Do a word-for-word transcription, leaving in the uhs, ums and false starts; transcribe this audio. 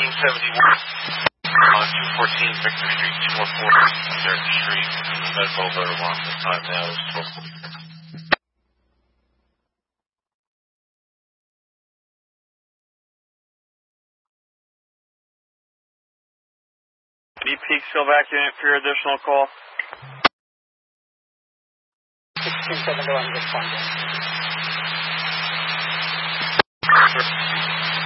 sixteen seventy-one on two fourteen Victor Street, two one four Derrick Street. The medical alert alarm the time now is twelve forty. Peekskill back unit for your additional call. sixteen seventy-one responding.